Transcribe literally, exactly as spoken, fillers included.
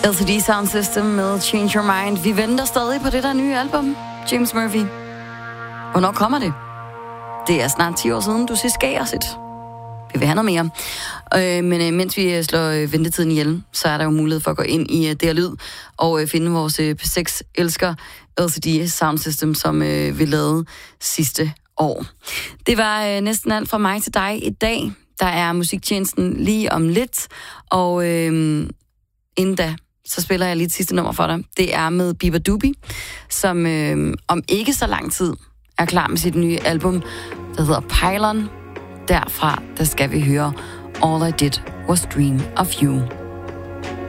L C D Sound System med Change Your Mind. Vi venter stadig på det der nye album, James Murphy. Hvornår kommer det? Det er snart ti år siden, du sidst gav os et. Vi vil have noget mere. Øh, men øh, mens vi slår øh, ventetiden ihjel, så er der jo mulighed for at gå ind i øh, D R Lyd og øh, finde vores øh, P seks elsker L C D Sound System, som øh, vi lavede sidste år. Det var øh, næsten alt fra mig til dig i dag. Der er musiktjenesten lige om lidt, og øh, inden da, så spiller jeg lige et sidste nummer for dig. Det er med Bieber Doobie, som øh, om ikke så lang tid er klar med sit nye album, der hedder Pylon. Derfra, der skal vi høre All I Did Was Dream of You.